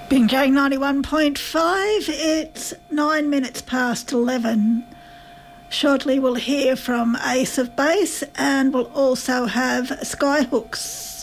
Binjang 91.5, it's 9 minutes past 11. Shortly we'll hear from Ace of Base and we'll also have Skyhooks.